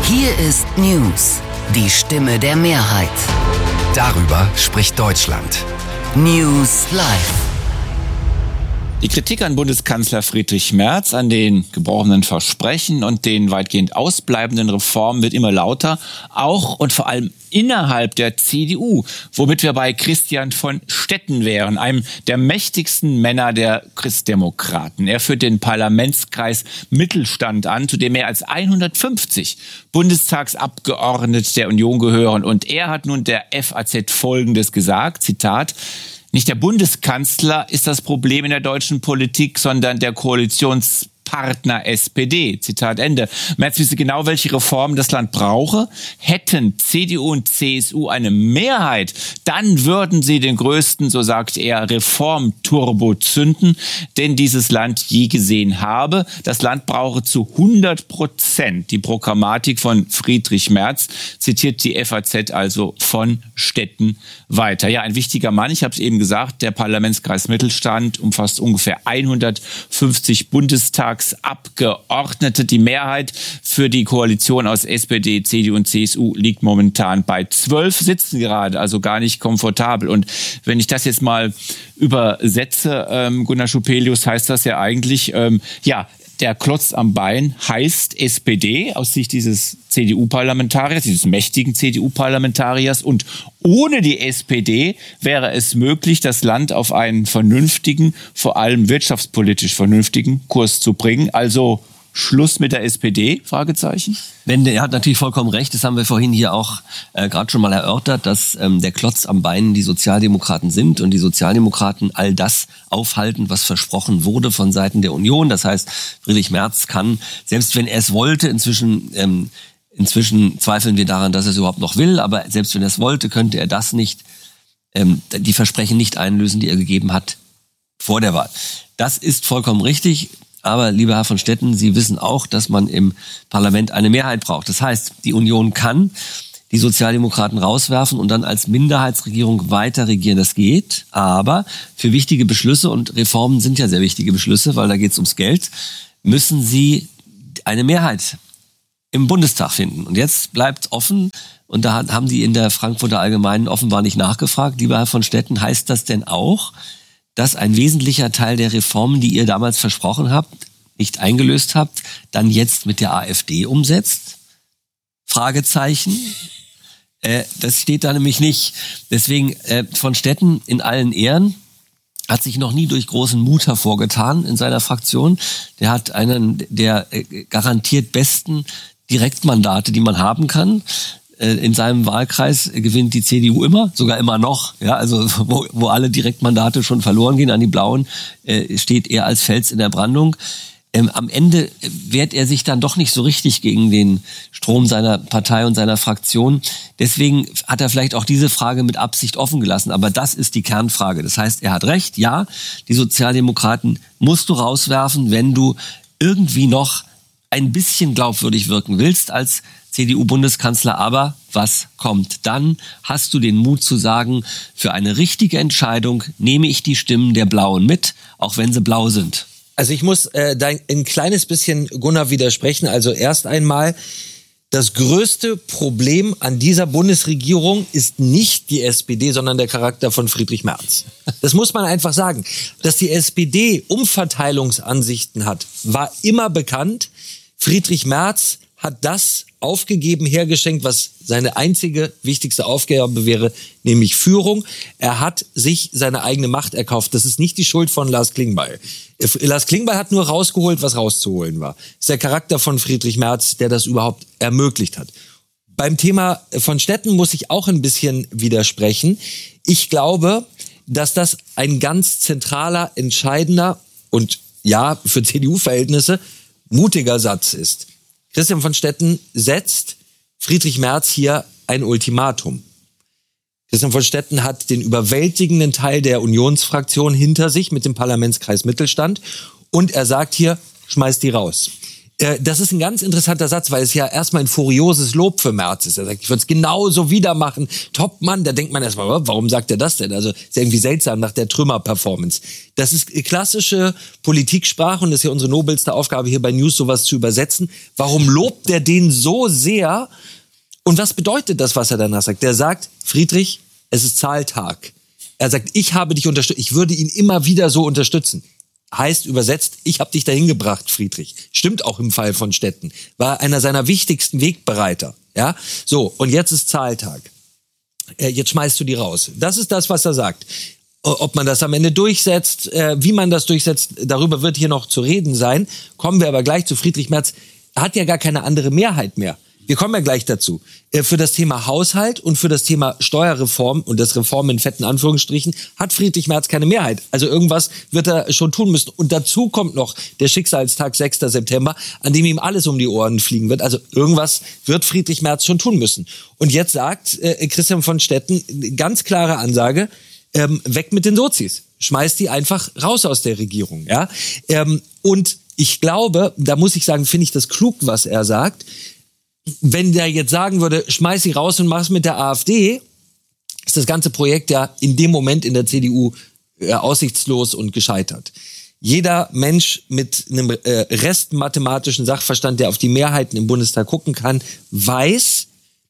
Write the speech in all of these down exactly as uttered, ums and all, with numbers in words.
Hier ist News, die Stimme der Mehrheit. Darüber spricht Deutschland. News Live. Die Kritik an Bundeskanzler Friedrich Merz, an den gebrochenen Versprechen und den weitgehend ausbleibenden Reformen wird immer lauter, auch und vor allem innerhalb der C D U, womit wir bei Christian von Stetten wären, einem der mächtigsten Männer der Christdemokraten. Er führt den Parlamentskreis Mittelstand an, zu dem mehr als hundertfünfzig Bundestagsabgeordnete der Union gehören. Und er hat nun der F A Z Folgendes gesagt, Zitat: Nicht der Bundeskanzler ist das Problem in der deutschen Politik, sondern der Koalitionspartner S P D. Zitat Ende. Merz wisse genau, welche Reformen das Land brauche. Hätten C D U und C S U eine Mehrheit, dann würden sie den größten, so sagt er, Reformturbo zünden, den dieses Land je gesehen habe. Das Land brauche zu hundert Prozent die Programmatik von Friedrich Merz, zitiert die F A Z also von Stetten weiter. Ja, ein wichtiger Mann, ich habe es eben gesagt, der Parlamentskreis Mittelstand umfasst ungefähr hundertfünfzig Bundestagsabgeordnete. Die Mehrheit für die Koalition aus S P D, C D U und C S U liegt momentan bei zwölf Sitzen gerade, also gar nicht komfortabel. Und wenn ich das jetzt mal übersetze, ähm, Gunnar Schupelius, heißt das ja eigentlich, ähm, ja, der Klotz am Bein heißt S P D aus Sicht dieses C D U-Parlamentariers, dieses mächtigen C D U-Parlamentariers. Und ohne die S P D wäre es möglich, das Land auf einen vernünftigen, vor allem wirtschaftspolitisch vernünftigen Kurs zu bringen. Also Schluss mit der S P D? Fragezeichen. Wende, er hat natürlich vollkommen recht. Das haben wir vorhin hier auch äh, gerade schon mal erörtert, dass ähm, der Klotz am Bein die Sozialdemokraten sind und die Sozialdemokraten all das aufhalten, was versprochen wurde von Seiten der Union. Das heißt, Friedrich Merz kann, selbst wenn er es wollte, inzwischen ähm, inzwischen zweifeln wir daran, dass er es überhaupt noch will, aber selbst wenn er es wollte, könnte er das nicht, ähm, die Versprechen nicht einlösen, die er gegeben hat vor der Wahl. Das ist vollkommen richtig. Aber, lieber Herr von Stetten, Sie wissen auch, dass man im Parlament eine Mehrheit braucht. Das heißt, die Union kann die Sozialdemokraten rauswerfen und dann als Minderheitsregierung weiter regieren. Das geht, aber für wichtige Beschlüsse, und Reformen sind ja sehr wichtige Beschlüsse, weil da geht es ums Geld, müssen Sie eine Mehrheit im Bundestag finden. Und jetzt bleibt offen, und da haben die in der Frankfurter Allgemeinen offenbar nicht nachgefragt, lieber Herr von Stetten, heißt das denn auch, dass ein wesentlicher Teil der Reformen, die ihr damals versprochen habt, nicht eingelöst habt, dann jetzt mit der AfD umsetzt? Fragezeichen. Äh, das steht da nämlich nicht. Deswegen, äh, von Stetten in allen Ehren, hat sich noch nie durch großen Mut hervorgetan in seiner Fraktion. Der hat einen der äh, garantiert besten Direktmandate, die man haben kann. In seinem Wahlkreis gewinnt die C D U immer, sogar immer noch. Ja, also wo, wo alle Direktmandate schon verloren gehen an die Blauen, äh, steht er als Fels in der Brandung. Ähm, am Ende wehrt er sich dann doch nicht so richtig gegen den Strom seiner Partei und seiner Fraktion. Deswegen hat er vielleicht auch diese Frage mit Absicht offen gelassen. Aber das ist die Kernfrage. Das heißt, er hat recht. Ja, die Sozialdemokraten musst du rauswerfen, wenn du irgendwie noch ein bisschen glaubwürdig wirken willst als C D U-Bundeskanzler. Aber was kommt dann? Hast du den Mut zu sagen, für eine richtige Entscheidung nehme ich die Stimmen der Blauen mit, auch wenn sie blau sind? Also ich muss äh, da ein kleines bisschen Gunnar widersprechen. Also erst einmal, das größte Problem an dieser Bundesregierung ist nicht die S P D, sondern der Charakter von Friedrich Merz. Das muss man einfach sagen. Dass die S P D Umverteilungsansichten hat, war immer bekannt. Friedrich Merz hat das aufgegeben, hergeschenkt, was seine einzige wichtigste Aufgabe wäre, nämlich Führung. Er hat sich seine eigene Macht erkauft. Das ist nicht die Schuld von Lars Klingbeil. Lars Klingbeil hat nur rausgeholt, was rauszuholen war. Das ist der Charakter von Friedrich Merz, der das überhaupt ermöglicht hat. Beim Thema von Stetten muss ich auch ein bisschen widersprechen. Ich glaube, dass das ein ganz zentraler, entscheidender und ja, für C D U-Verhältnisse mutiger Satz ist. Christian von Stetten setzt Friedrich Merz hier ein Ultimatum. Christian von Stetten hat den überwältigenden Teil der Unionsfraktion hinter sich mit dem Parlamentskreis Mittelstand und er sagt hier, schmeißt die raus. Das ist ein ganz interessanter Satz, weil es ja erstmal ein furioses Lob für Merz ist. Er sagt, ich würde es genauso wieder machen. Top Mann, da denkt man erstmal, warum sagt er das denn? Also ist ja irgendwie seltsam nach der Trümmer-Performance. Das ist klassische Politiksprache und das ist ja unsere nobelste Aufgabe hier bei News, sowas zu übersetzen. Warum lobt er den so sehr? Und was bedeutet das, was er danach sagt? Der sagt, Friedrich, es ist Zahltag. Er sagt, ich habe dich unterstützt, ich würde ihn immer wieder so unterstützen. Heißt übersetzt, ich habe dich dahin gebracht, Friedrich. Stimmt auch im Fall von Stetten. War einer seiner wichtigsten Wegbereiter. Ja, so, und jetzt ist Zahltag. Äh, jetzt schmeißt du die raus. Das ist das, was er sagt. Ob man das am Ende durchsetzt, äh, wie man das durchsetzt, darüber wird hier noch zu reden sein. Kommen wir aber gleich zu Friedrich Merz. Er hat ja gar keine andere Mehrheit mehr. Wir kommen ja gleich dazu. Für das Thema Haushalt und für das Thema Steuerreform und das Reform in fetten Anführungsstrichen hat Friedrich Merz keine Mehrheit. Also irgendwas wird er schon tun müssen. Und dazu kommt noch der Schicksalstag sechster September, an dem ihm alles um die Ohren fliegen wird. Also irgendwas wird Friedrich Merz schon tun müssen. Und jetzt sagt äh, Christian von Stetten, ganz klare Ansage, ähm, weg mit den Sozis. Schmeißt die einfach raus aus der Regierung. Ja? Ähm, und ich glaube, da muss ich sagen, finde ich das klug, was er sagt. Wenn der jetzt sagen würde, schmeiß sie raus und mach's mit der AfD, ist das ganze Projekt ja in dem Moment in der C D U äh, aussichtslos und gescheitert. Jeder Mensch mit einem äh, restmathematischen Sachverstand, der auf die Mehrheiten im Bundestag gucken kann, weiß,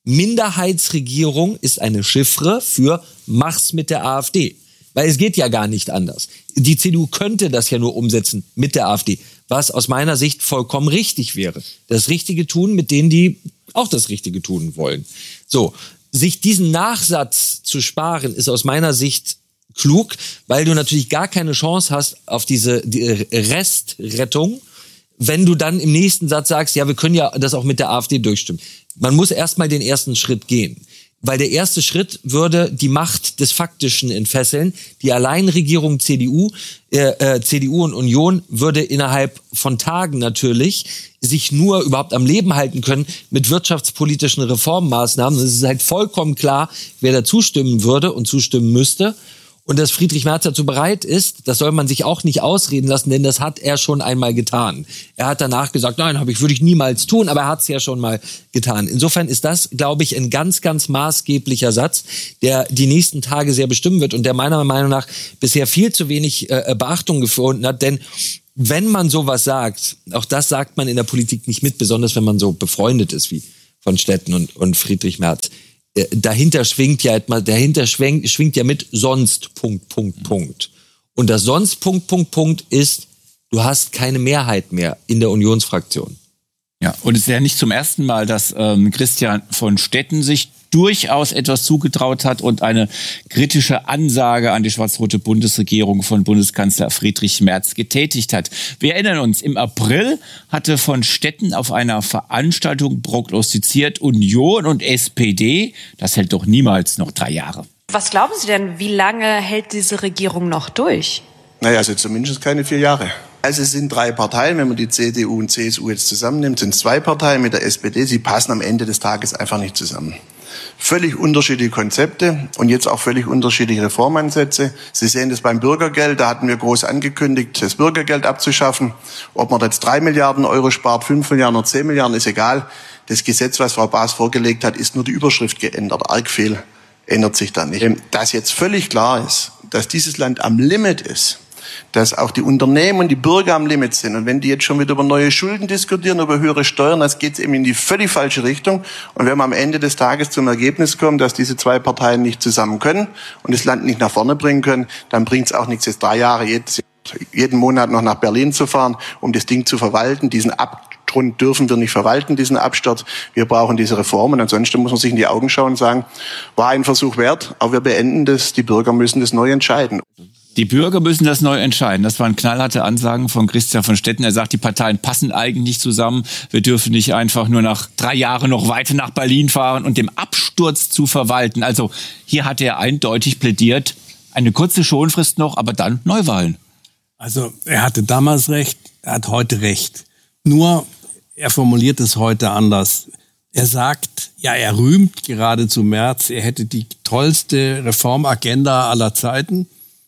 Minderheitsregierung ist eine Chiffre für mach's mit der AfD. Weil es geht ja gar nicht anders. Die C D U könnte das ja nur umsetzen mit der AfD, was aus meiner Sicht vollkommen richtig wäre. Das Richtige tun mit denen, die auch das Richtige tun wollen. So, sich diesen Nachsatz zu sparen, ist aus meiner Sicht klug, weil du natürlich gar keine Chance hast auf diese die Restrettung, wenn du dann im nächsten Satz sagst, ja, wir können ja das auch mit der AfD durchstimmen. Man muss erstmal den ersten Schritt gehen. Weil der erste Schritt würde die Macht des Faktischen entfesseln. Die Alleinregierung C D U, äh, äh, C D U und Union würde innerhalb von Tagen natürlich sich nur überhaupt am Leben halten können mit wirtschaftspolitischen Reformmaßnahmen. Es ist halt vollkommen klar, wer da zustimmen würde und zustimmen müsste. Und dass Friedrich Merz dazu bereit ist, das soll man sich auch nicht ausreden lassen, denn das hat er schon einmal getan. Er hat danach gesagt, nein, habe ich, würde ich niemals tun, aber er hat es ja schon mal getan. Insofern ist das, glaube ich, ein ganz, ganz maßgeblicher Satz, der die nächsten Tage sehr bestimmen wird und der meiner Meinung nach bisher viel zu wenig äh, Beachtung gefunden hat, denn wenn man sowas sagt, auch das sagt man in der Politik nicht mit, besonders wenn man so befreundet ist wie von Stetten und, und Friedrich Merz. Dahinter schwingt ja dahinter schwingt, schwingt ja mit sonst Punkt Punkt Punkt. Und das sonst Punkt Punkt Punkt ist, du hast keine Mehrheit mehr in der Unionsfraktion. Ja, und es ist ja nicht zum ersten Mal, dass ähm, Christian von Stetten sich durchaus etwas zugetraut hat und eine kritische Ansage an die schwarz-rote Bundesregierung von Bundeskanzler Friedrich Merz getätigt hat. Wir erinnern uns, im April hatte von Stetten auf einer Veranstaltung prognostiziert, Union und S P D, das hält doch niemals noch drei Jahre. Was glauben Sie denn, wie lange hält diese Regierung noch durch? Naja, also zumindest keine vier Jahre. Also es sind drei Parteien, wenn man die C D U und C S U jetzt zusammennimmt, sind es zwei Parteien mit der S P D, sie passen am Ende des Tages einfach nicht zusammen. Völlig unterschiedliche Konzepte und jetzt auch völlig unterschiedliche Reformansätze. Sie sehen das beim Bürgergeld, da hatten wir groß angekündigt, das Bürgergeld abzuschaffen. Ob man jetzt drei Milliarden Euro spart, fünf Milliarden oder zehn Milliarden, ist egal. Das Gesetz, was Frau Baas vorgelegt hat, ist nur die Überschrift geändert. Arg viel ändert sich da nicht. Dass jetzt völlig klar ist, dass dieses Land am Limit ist, dass auch die Unternehmen und die Bürger am Limit sind. Und wenn die jetzt schon wieder über neue Schulden diskutieren, über höhere Steuern, das geht eben in die völlig falsche Richtung. Und wenn wir am Ende des Tages zum Ergebnis kommen, dass diese zwei Parteien nicht zusammen können und das Land nicht nach vorne bringen können, dann bringt es auch nichts, jetzt drei Jahre jedes, jeden Monat noch nach Berlin zu fahren, um das Ding zu verwalten. Diesen Abgrund dürfen wir nicht verwalten, diesen Absturz. Wir brauchen diese Reformen. Ansonsten muss man sich in die Augen schauen und sagen, war ein Versuch wert, aber wir beenden das. Die Bürger müssen das neu entscheiden. Die Bürger müssen das neu entscheiden. Das waren knallharte Ansagen von Christian von Stetten. Er sagt, die Parteien passen eigentlich nicht zusammen. Wir dürfen nicht einfach nur nach drei Jahren noch weiter nach Berlin fahren und den Absturz zu verwalten. Also hier hat er eindeutig plädiert, eine kurze Schonfrist noch, aber dann Neuwahlen. Also er hatte damals recht, er hat heute recht. Nur er formuliert es heute anders. Er sagt, ja, er rühmt geradezu Merz, er hätte die tollste Reformagenda aller Zeiten.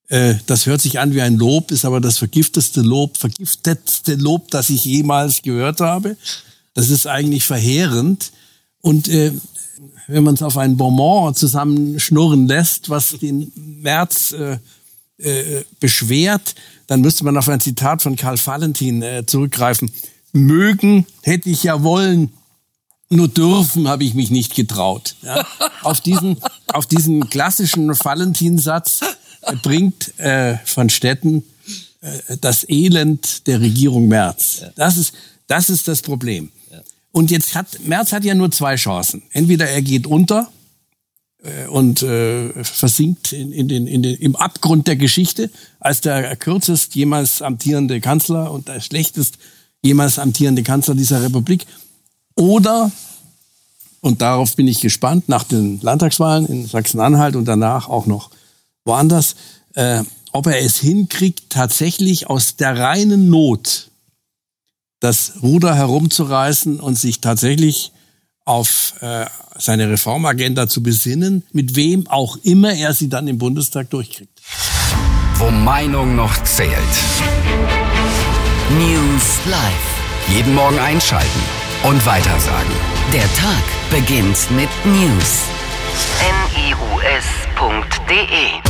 Äh, das hört sich an wie ein Lob, ist aber das vergifteste Lob, vergiftetste Lob, das ich jemals gehört habe. Das ist eigentlich verheerend. Und äh, wenn man es auf ein Bonbon zusammenschnurren lässt, was den Merz äh, äh, beschwert, dann müsste man auf ein Zitat von Karl Valentin äh, zurückgreifen. Mögen hätte ich ja wollen, nur dürfen habe ich mich nicht getraut. Ja? Auf diesen, auf diesen klassischen Valentin-Satz äh, bringt äh, Van Stetten äh, das Elend der Regierung Merz. Das ist, das ist das Problem. Und jetzt hat, Merz hat ja nur zwei Chancen. Entweder er geht unter äh, und äh, versinkt in, in den, in den, im Abgrund der Geschichte als der kürzest jemals amtierende Kanzler und der schlechtest jemals amtierende Kanzler dieser Republik. Oder, und darauf bin ich gespannt, nach den Landtagswahlen in Sachsen-Anhalt und danach auch noch woanders, äh, ob er es hinkriegt, tatsächlich aus der reinen Not das Ruder herumzureißen und sich tatsächlich auf äh, seine Reformagenda zu besinnen, mit wem auch immer er sie dann im Bundestag durchkriegt. Wo Meinung noch zählt. News Live. Jeden Morgen einschalten und weitersagen. Der Tag beginnt mit News. N I U S punkt D E